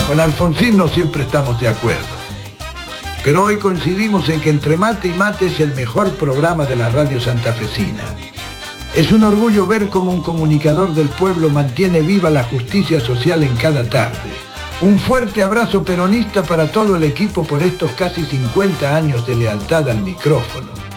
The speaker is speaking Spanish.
Con Alfonsín no siempre estamos de acuerdo, pero hoy coincidimos en que Entre Mate y Mate es el mejor programa de la radio santafesina. Es un orgullo ver cómo un comunicador del pueblo mantiene viva la justicia social en cada tarde. Un fuerte abrazo peronista para todo el equipo por estos casi 50 años de lealtad al micrófono.